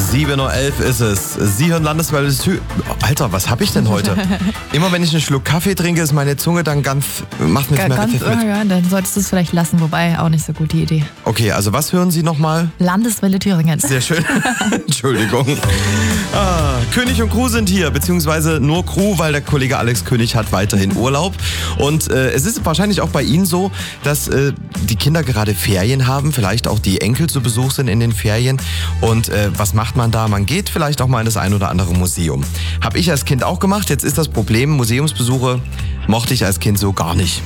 7:11 Uhr ist es. Sie hören Landeswelle. Alter, was hab ich denn heute? Immer wenn ich einen Schluck Kaffee trinke, ist meine Zunge dann macht nichts mehr richtig mit. Ja, dann solltest du es vielleicht lassen, wobei auch nicht so gute Idee. Okay, also was hören Sie nochmal? Landeswelle Thüringen. Sehr schön. Entschuldigung. König und Crew sind hier, beziehungsweise nur Crew, weil der Kollege Alex König hat weiterhin Urlaub. Und es ist wahrscheinlich auch bei Ihnen so, dass die Kinder gerade Ferien haben, vielleicht auch die Enkel zu Besuch sind in den Ferien. Und was macht man da? Man geht vielleicht auch mal in das ein oder andere Museum. Habe ich als Kind auch gemacht. Jetzt ist das Problem, Museumsbesuche mochte ich als Kind so gar nicht.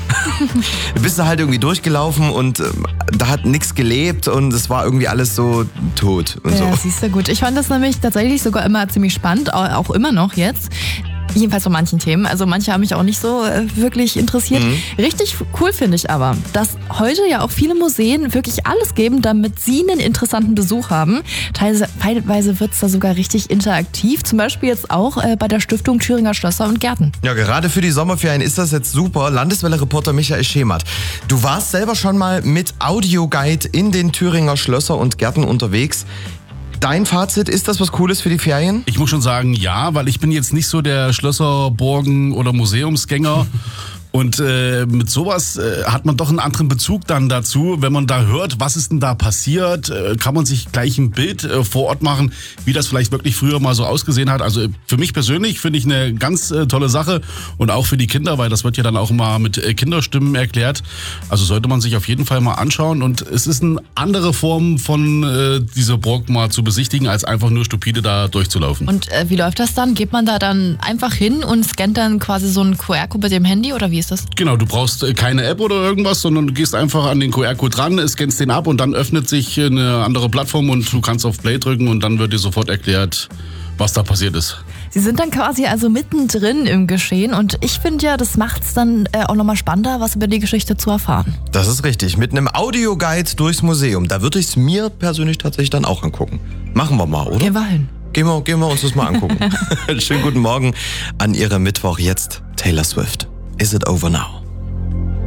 Du bist da halt irgendwie durchgelaufen und da hat nichts gelebt und es war irgendwie alles so tot und so. Ja, siehst du, gut. Ich fand das nämlich tatsächlich sogar immer ziemlich spannend, auch immer noch jetzt. Jedenfalls bei manchen Themen. Also manche haben mich auch nicht so wirklich interessiert. Richtig cool finde ich aber, dass heute ja auch viele Museen wirklich alles geben, damit sie einen interessanten Besuch haben. Teilweise wird es da sogar richtig interaktiv. Zum Beispiel jetzt auch bei der Stiftung Thüringer Schlösser und Gärten. Ja, gerade für die Sommerferien ist das jetzt super. Landeswelle-Reporter Michael Schemert. Du warst selber schon mal mit Audioguide in den Thüringer Schlösser und Gärten unterwegs. Dein Fazit, ist das was Cooles für die Ferien? Ich muss schon sagen, ja, weil ich bin jetzt nicht so der Schlösser, Burgen oder Museumsgänger. Und mit sowas hat man doch einen anderen Bezug dann dazu. Wenn man da hört, was ist denn da passiert, kann man sich gleich ein Bild vor Ort machen, wie das vielleicht wirklich früher mal so ausgesehen hat. Also für mich persönlich finde ich eine ganz tolle Sache und auch für die Kinder, weil das wird ja dann auch mal mit Kinderstimmen erklärt. Also sollte man sich auf jeden Fall mal anschauen. Und es ist eine andere Form von dieser Burg mal zu besichtigen, als einfach nur stupide da durchzulaufen. Und wie läuft das dann? Geht man da dann einfach hin und scannt dann quasi so einen QR-Code mit dem Handy oder wie ist das? Genau, du brauchst keine App oder irgendwas, sondern du gehst einfach an den QR-Code ran, scannst den ab und dann öffnet sich eine andere Plattform und du kannst auf Play drücken und dann wird dir sofort erklärt, was da passiert ist. Sie sind dann quasi also mittendrin im Geschehen und ich finde ja, das macht es dann auch nochmal spannender, was über die Geschichte zu erfahren. Das ist richtig, mit einem Audioguide durchs Museum. Da würde ich es mir persönlich tatsächlich dann auch angucken. Machen wir mal, oder? Gehen wir hin. Gehen wir uns das mal angucken. Schönen guten Morgen an Ihrem Mittwoch. Jetzt Taylor Swift. Is it over now?